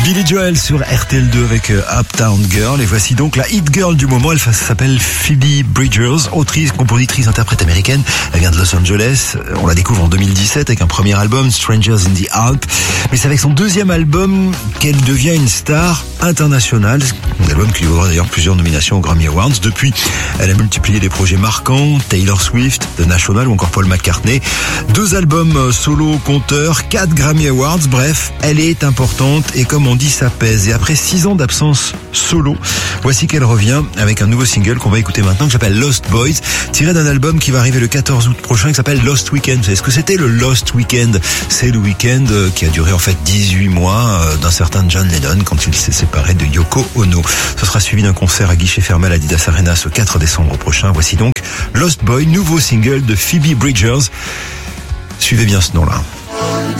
Billy Joel sur RTL2 avec Uptown Girl. Et voici donc la hit girl du moment. Elle s'appelle Phoebe Bridgers, autrice, compositrice, interprète américaine. Elle vient de Los Angeles. On la découvre en 2017 avec un premier album, Strangers in the Alps. Mais c'est avec son deuxième album qu'elle devient une star internationale. Un album qui lui vaudra d'ailleurs plusieurs nominations aux Grammy Awards. Depuis, elle a multiplié des projets marquants. Taylor Swift, The National ou encore Paul McCartney. 2 albums solo compteurs, 4 Grammy Awards. Bref, elle est importante et comme on dit, ça pèse. Et après 6 ans d'absence solo, voici qu'elle revient avec un nouveau single qu'on va écouter maintenant qui s'appelle Lost Boys, tiré d'un album qui va arriver le 14 août prochain qui s'appelle Lost Weekend. Vous savez ce que c'était le Lost Weekend? C'est le week-end qui a duré en fait 18 mois d'un certain John Lennon quand il s'est séparé de Yoko Ono. Ce sera suivi d'un concert à guichet fermé à l'Adidas Arena ce 4 décembre prochain. Voici donc Lost Boy, nouveau single de Phoebe Bridgers. Suivez bien ce nom-là.